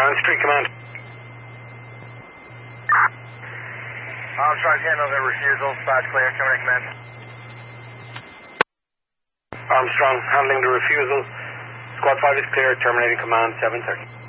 Brown Street Command. Armstrong, handle the refusal. Spot clear. Terminating command. Armstrong handling the refusal. Squad 5 is clear. Terminating command 7:30.